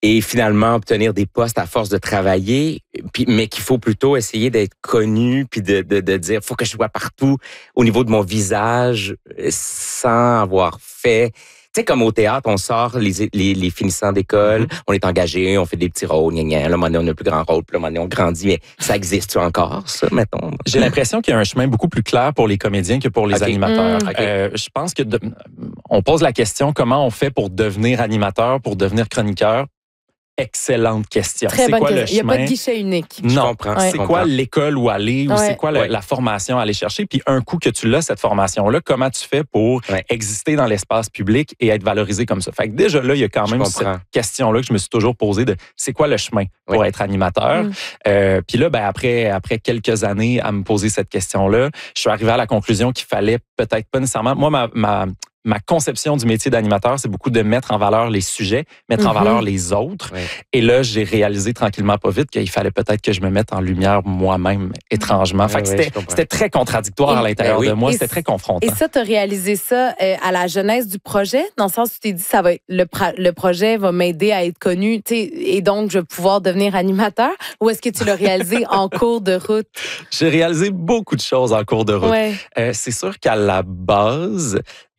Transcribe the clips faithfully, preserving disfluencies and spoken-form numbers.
et finalement obtenir des postes à force de travailler, puis, mais qu'il faut plutôt essayer d'être connu, puis de, de, de dire, faut que je sois partout au niveau de mon visage, sans avoir fait... Tu sais, comme au théâtre, on sort les, les, les finissants d'école, mm-hmm. on est engagé, on fait des petits rôles, gna gna, là, on a un plus grand rôle, puis là, on grandit, mais ça existe-tu encore, ça, mettons? J'ai l'impression qu'il y a un chemin beaucoup plus clair pour les comédiens que pour les okay. animateurs. Mmh. Okay. Euh, je pense que de, on pose la question, comment on fait pour devenir animateur, pour devenir chroniqueur? Excellente question. Très c'est bonne quoi question. le chemin? Il n'y a pas de guichet unique. Non. Je comprends. C'est ouais. quoi l'école où aller ou ouais. c'est quoi le, ouais. la formation à aller chercher? Puis un coup que tu l'as, cette formation-là, comment tu fais pour ouais. exister dans l'espace public et être valorisé comme ça? Fait que déjà là, il y a quand même cette question-là que je me suis toujours posée de c'est quoi le chemin pour ouais. être animateur? Mm. Euh, puis là, ben, après, après quelques années à me poser cette question-là, je suis arrivé à la conclusion qu'il fallait peut-être pas nécessairement... Moi, ma... ma Ma conception du métier d'animateur, c'est beaucoup de mettre en valeur les sujets, mettre mm-hmm. en valeur les autres. Ouais. Et là, j'ai réalisé tranquillement, pas vite, qu'il fallait peut-être que je me mette en lumière moi-même, étrangement. Ouais, fait que ouais, c'était, c'était très contradictoire et, à l'intérieur ben oui. de moi. Et c'était très confrontant. Et ça, tu as réalisé ça euh, à la genèse du projet, dans le sens où tu t'es dit, ça va être, le, pra- le projet va m'aider à être connu, et donc je vais pouvoir devenir animateur? Ou est-ce que tu l'as réalisé en cours de route? J'ai réalisé beaucoup de choses en cours de route. Ouais. Euh, c'est sûr qu'à la base...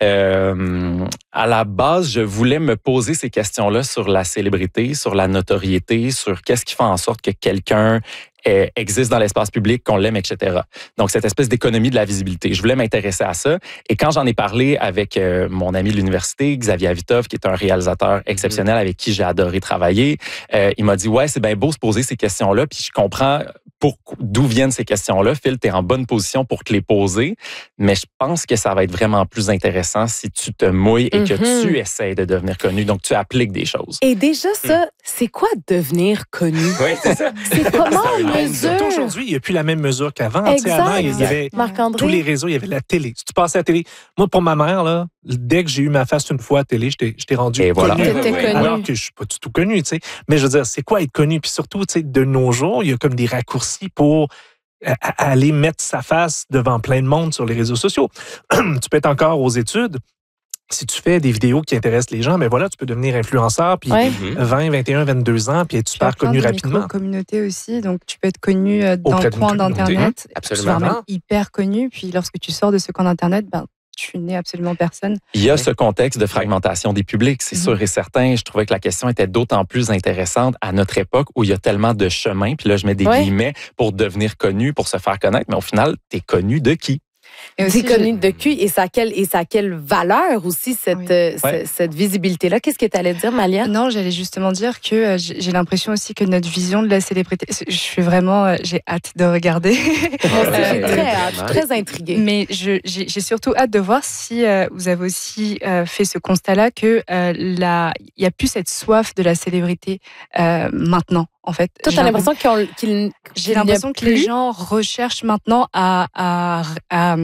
Euh, à la base, je voulais me poser ces questions-là sur la célébrité, sur la notoriété, sur qu'est-ce qui fait en sorte que quelqu'un euh, existe dans l'espace public, qu'on l'aime, et cetera. Donc, cette espèce d'économie de la visibilité. Je voulais m'intéresser à ça. Et quand j'en ai parlé avec euh, mon ami de l'université, Xavier Avitov, qui est un réalisateur exceptionnel avec qui j'ai adoré travailler, euh, il m'a dit, ouais, c'est bien beau se poser ces questions-là, puis je comprends pour d'où viennent ces questions-là. Phil, tu es en bonne position pour te les poser, mais je pense que ça va être vraiment plus intéressant si tu te mouilles et mm-hmm. que tu essaies de devenir connu. Donc, tu appliques des choses. Et déjà, ça, mm. c'est quoi devenir connu? Oui, c'est ça. C'est comment on mesure? Aujourd'hui, il n'y a plus la même mesure qu'avant. Exact. Avant, il y avait tous les réseaux, il y avait la télé. Si tu passais à la télé, moi, pour ma mère, là, dès que j'ai eu ma face une fois à la télé, j'étais, j'étais rendu et voilà. connu. T'étais connu. Alors que je ne suis pas du tout connu, tu sais. Mais je veux dire, c'est quoi être connu? Puis surtout, tu sais, de nos jours, il y a comme des raccourcis pour à aller mettre sa face devant plein de monde sur les réseaux sociaux. Tu peux être encore aux études. Si tu fais des vidéos qui intéressent les gens, mais voilà, tu peux devenir influenceur, puis ouais. vingt, vingt et un, vingt-deux ans, puis être super connu rapidement. Tu as communauté aussi, donc tu peux être connu dans le coin d'Internet. Absolument. Tu vas même hyper connu, puis lorsque tu sors de ce coin d'Internet, ben, tu n'es absolument personne. Il y a ce contexte de fragmentation des publics, c'est mm-hmm. sûr et certain. Je trouvais que la question était d'autant plus intéressante à notre époque où il y a tellement de chemins, puis là, je mets des ouais. guillemets, pour devenir connu, pour se faire connaître, mais au final, tu es connu de qui? C'est connu de qui et ça a quelle, et ça a quelle valeur aussi, cette, oui. euh, ouais. cette visibilité-là? Qu'est-ce que tu allais dire, Malia? Non, j'allais justement dire que euh, j'ai l'impression aussi que notre vision de la célébrité, je suis vraiment, euh, j'ai hâte de regarder. euh, j'ai très hâte, je suis très intriguée. Mais je, j'ai, j'ai surtout hâte de voir si euh, vous avez aussi euh, fait ce constat-là qu'il euh, n'y a plus cette soif de la célébrité euh, maintenant. En fait, toi, t'as l'impression qu'il, qu'il j'ai l'impression que les gens recherchent maintenant à, à, à,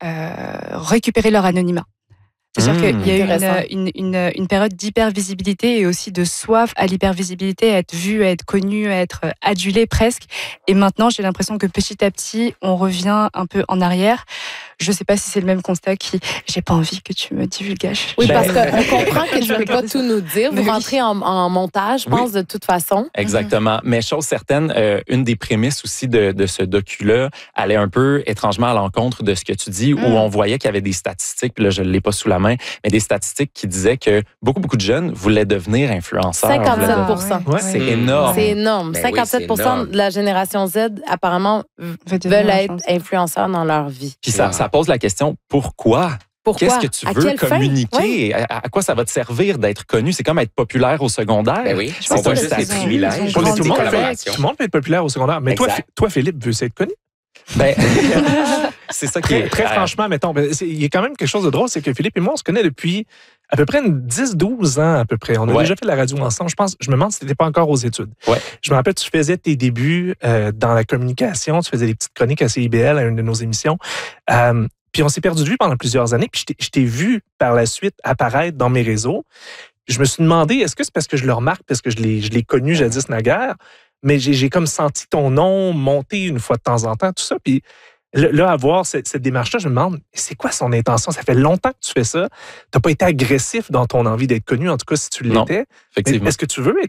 à récupérer leur anonymat. C'est mmh, sûr qu'il y a eu une, une, une, une période d'hypervisibilité et aussi de soif à l'hypervisibilité, à être vu, à être connu, à être adulé presque. Et maintenant, j'ai l'impression que petit à petit, on revient un peu en arrière. Je ne sais pas si c'est le même constat qui... J'ai pas envie que tu me divulgages. Oui, parce qu'on comprend que tu ne peux pas tout nous dire. Vous rentrez en, en montage, je pense, oui. de toute façon. Exactement. Mais chose certaine, euh, une des prémices aussi de, de ce docu-là allait un peu étrangement à l'encontre de ce que tu dis, mm. où on voyait qu'il y avait des statistiques, puis là, je ne l'ai pas sous la main, mais des statistiques qui disaient que beaucoup, beaucoup de jeunes voulaient devenir influenceurs. cinquante-sept pour cent. Ouais. C'est oui. énorme. C'est énorme. Ben cinquante-sept pour cent oui, énorme. De la génération Z, apparemment, veulent être influenceurs dans leur vie. Puis ça, ça pose la question, pourquoi? Pourquoi? Qu'est-ce que tu à veux communiquer? Oui. À, à quoi ça va te servir d'être connu? C'est comme être populaire au secondaire. Ben oui, c'est pas juste des privilèges. Tout, tout, tout le monde peut être populaire au secondaire. Mais toi, toi, Philippe, veux-tu être connu? Ben, c'est ça qui très, est... Très franchement, mettons, il y a quand même quelque chose de drôle, c'est que Philippe et moi, on se connaît depuis à peu près dix douze ans à peu près. On a ouais. déjà fait de la radio ensemble. Je pense, je me demande si tu n'étais pas encore aux études. Ouais. Je me rappelle, tu faisais tes débuts euh, dans la communication, tu faisais des petites chroniques à C I B L, à une de nos émissions. Euh, puis on s'est perdu de vue pendant plusieurs années, puis je t'ai, je t'ai vu par la suite apparaître dans mes réseaux. Je me suis demandé, est-ce que c'est parce que je le remarque, parce que je l'ai, je l'ai connu jadis naguère, mais j'ai, j'ai comme senti ton nom monter une fois de temps en temps, tout ça, puis là, à voir cette, cette démarche-là, je me demande, c'est quoi son intention? Ça fait longtemps que tu fais ça. Tu n'as pas été agressif dans ton envie d'être connu, en tout cas, si tu l'étais. Non, effectivement. Est-ce que tu veux être